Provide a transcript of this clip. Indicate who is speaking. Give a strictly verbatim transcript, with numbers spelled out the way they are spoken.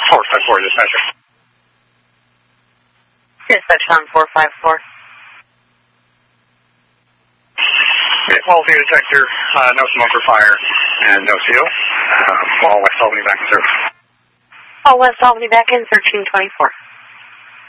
Speaker 1: four five four, dispatcher.
Speaker 2: Dispatch on four five four.
Speaker 1: Okay, well, view detector, uh, no smoke or fire, and no seal. Um, all West Albany back in service.
Speaker 2: All West Albany back in, thirteen twenty-four.